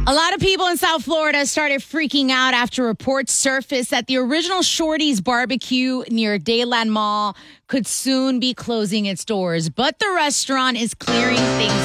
A lot of people in South Florida started freaking out after reports surfaced that the original Shorty's Barbecue near Dayland Mall could soon be closing its doors. But the restaurant is clearing things